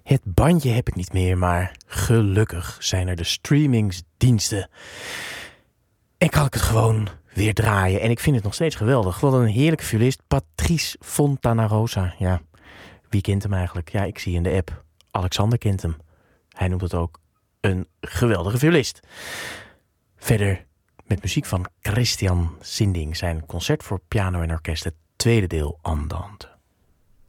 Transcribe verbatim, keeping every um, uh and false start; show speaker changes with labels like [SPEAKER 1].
[SPEAKER 1] Het bandje heb ik niet meer, maar gelukkig zijn er de streamingsdiensten. En kan ik het gewoon weer draaien. En ik vind het nog steeds geweldig. Wat een heerlijke violist. Patrice Fontanarosa. Ja, wie kent hem eigenlijk? Ja, ik zie in de app. Alexander kent hem. Hij noemt het ook een geweldige violist. Verder met muziek van Christian Sinding. Zijn concert voor piano en orkest. Het tweede deel Andante.